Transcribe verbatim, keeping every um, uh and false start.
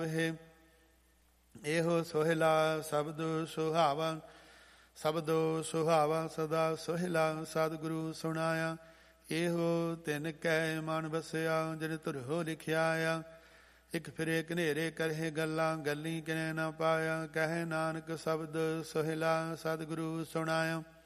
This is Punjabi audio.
ਇਹੋ ਸੋਹਿਲਾ ਸ਼ਬਦ ਸੁਹਾਵਾ, ਸ਼ਬਦੋ ਸੁਹਾਵਾ ਸਦਾ ਸੋਹਿਲਾ ਸਤਿਗੁਰੂ ਸੁਣਾਇਆ। ਇਹੋ ਤਿਨ ਕੈ ਮਨ ਬਸਿਆ, ਜਿਨ ਧੁਰੋ ਲਿਖਿਆ ਆ। ਇੱਕ ਫਿਰੇ ਘਨੇਰੇ ਕਰੇ ਗੱਲਾਂ, ਗੱਲੀ ਕਿਨੇ ਨਾ ਪਾਇਆ। ਕਹੇ ਨਾਨਕ ਸ਼ਬਦ ਸੋਹਿਲਾ ਸਤਿਗੁਰੂ ਸੁਣਾਇਆ।